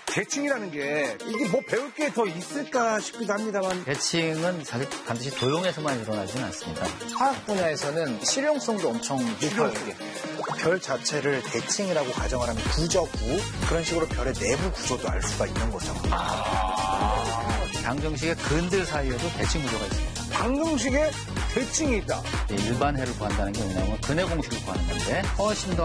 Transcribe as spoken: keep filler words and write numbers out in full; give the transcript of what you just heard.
대칭이라는 게 이게 뭐 배울 게 더 있을까 싶기도 합니다만. 대칭은 사실 반드시 도형에서만 일어나지는 않습니다. 화학 분야에서는 실용성도 엄청 높아요. 별 자체를 대칭이라고 가정을 하면 구조구 그런 식으로 별의 내부 구조도 알 수가 있는 거죠. 방정식의 근들 사이에도 대칭 구조가 있습니다. 방정식에 대칭이 있다. 일반 해를 구한다는 게 뭐냐면 근해 공식을 구하는 건데 훨씬 더